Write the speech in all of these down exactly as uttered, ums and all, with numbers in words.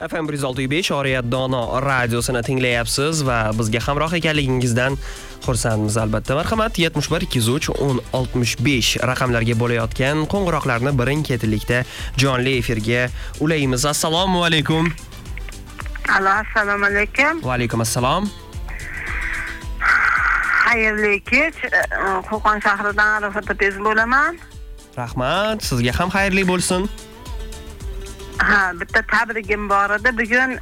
F M bir yuz olti nuqta besh Oriyat Dono radiosini tinglayapsiz va bizga hamroh ekanligingizdan xursandmiz albatta. Marhamat, yetmish bir ikki yuz uch o'n oltmish besh raqamlarga bo'layotgan qo'ng'iroqlarni birin-ketinlikda jonli efirga ulaymiz. Assalomu alaykum. Alo, assalomu alaykum. Va alaykum assalom. Xayrli kech. Qo'qon shahridan Arafat Tez bo'laman. Rahmat, sizga ham xayrli bo'lsin. Ha, bitta tabrigim bor edi. Bugun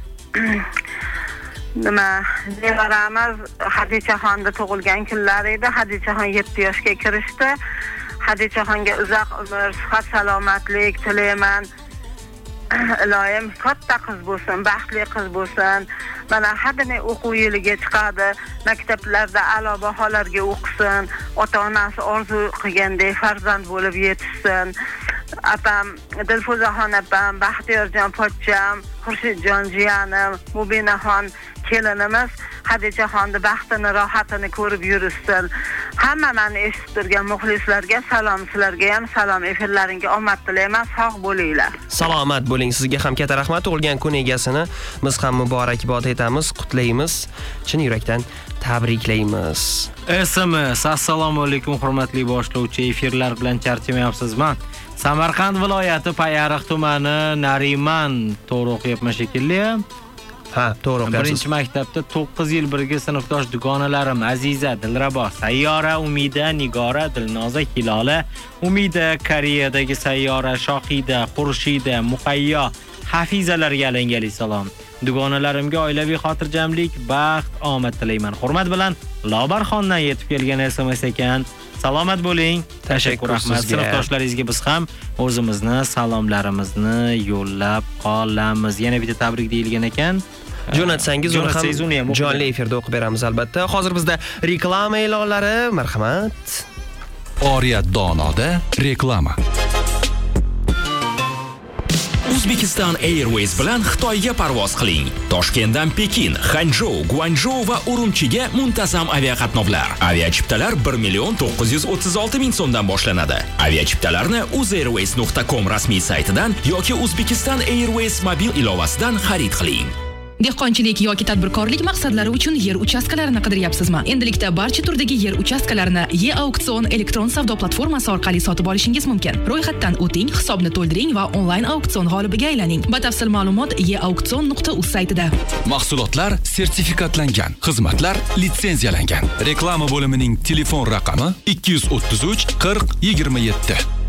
nima, nevaramiz Hadichaxonda tug'ilgan kunlar edi. Hadichaxon yetti yoshga kirishdi. Hadichaxonga uzoq umr, sihat, salomatlik tilayman. Iloyim katta qiz bo'lsin, baxtli qiz bo'lsin. Mana hadini o'quv yiliga chiqadi, maktablarda a'lo baholarga o'qisin, ota-onasi orzu qilgandek farzand bo'lib yetishsin. Apam, Dilfuzaxon apam, Baxtiyorjon pochcham, Xurshidjon jiyanim, Mubinaxon kelinimiz Hadichaxonni baxtini, rohatini ko'rib yurishsin. Hamma meni eshitib turgan muxlislarga salom, sizlarga ham salom, efirlaringga omad tilayman, sog' bo'linglar. Salomat bo'ling, sizga ham katta rahmat. Tug'ilgan kun egasini biz ham muborakbod etamiz, qutlaymiz, chin yurakdan tabriklaymiz. S M S, assalomu alaykum hurmatli boshlovchi, efirlar bilan charchamayapsizmi? Samarqand viloyati Payariq tumani Nariman to'g'ri o'qiyapman shekilli. Ha, to'g'ri o'qiyapsiz. Birinchi maktabda to'qqiz yil birga sinfdosh dugonalarim Aziza, Dilrabo, Sayyora, Umida, Nigora, Dilnoza, Hilola, Umida, Koreyadagi Sayyora, Shohida, Xurshida, Muqayyo, Hafizalarga alangali salom. Dugonalarimga oilaviy xotirjamlik, baxt, omad tilayman. Hurmat bilan Lobarxondan yetib kelgan S M S ekan. Salomat bo'ling. Tashakkur, rahmat. Sinfdoshlaringizga biz ham o'zimizni salomlarimizni yo'llab qolamiz. Yana bitta tabrik deyilgan ekan. Jo'natsangiz uni ham jonli efirda o'qib beramiz albatta. Hozir bizda reklama e'lonlari, marhamat. Oriyat Donoda reklama. Uzbekistan Airways bilan Xitoyga parvoz qiling. Toshkentdan Pekin, Hanzhou, Guangzhou va Urumchiga muntazam aviaqatnovlar. Aviachiptalar bir million to'qqiz yuz o'ttiz olti ming so'mdan boshlanadi. Aviachiptalarni uzairways nuqta com rasmiy saytidan yoki Uzbekistan Airways mobil ilovasidan xarid qiling. Dehqonchilik yoki tadbirkorlik maqsadlari uchun yer uchastkalarini qidiryapsizmi? Endilikda barcha turdagi yer uchastkalarini E-Auksion elektron savdo platformasi orqali sotib olishingiz mumkin. Ro'yxatdan o'ting, hisobni to'ldiring va onlayn auksion g'olibiga aylaning. Batafsil ma'lumot e auksion nuqta uz saytida. Mahsulotlar sertifikatlangan, xizmatlar litsenziyalangan. Reklama bo'limining telefon raqami ikki yuz o'ttiz uch qirq yigirma yetti.